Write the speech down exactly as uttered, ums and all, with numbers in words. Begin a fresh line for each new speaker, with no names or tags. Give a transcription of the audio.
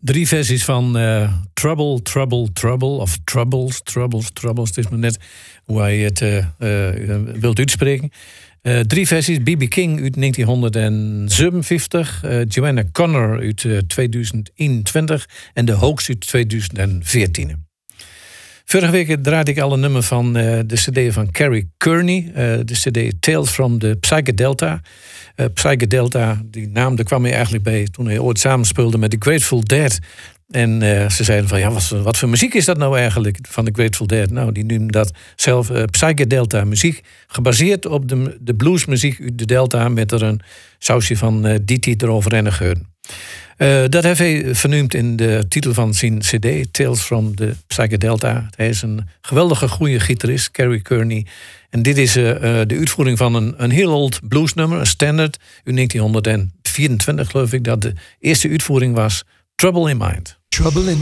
Drie versies van uh, Trouble, Trouble, Trouble. Of Troubles, Troubles, Troubles. Het is maar net hoe hij het uh, uh, wilt uitspreken. Uh, drie versies. B B King uit negentien zevenenvijftig. Uh, Joanna Connor uit uh, tweeduizend eenentwintig. En The Hoax uit tweeduizend veertien. Vorige week draaide ik al een nummer van uh, de cd van Carrie Kearney. Uh, de cd Tales from the Psychedelta. Uh, Psychedelta, die naam daar kwam hij eigenlijk bij toen hij ooit samenspeelde met The Grateful Dead. En uh, ze zeiden van, ja, wat, wat voor muziek is dat nou eigenlijk van The Grateful Dead? Nou, die noemen dat zelf uh, Psychedelta muziek. Gebaseerd op de, de bluesmuziek uit de Delta met er een sausje van uh, D T eroverheen geuren. Uh, dat heeft hij vernoemd in de titel van zijn cd, Tales from the Psychedelta. Hij is een geweldige goede gitarist, Carrie Kearney. En dit is uh, de uitvoering van een, een heel oud bluesnummer, een standard, uit negentien vierentwintig geloof ik, dat de eerste uitvoering was, Trouble in Mind.
Trouble in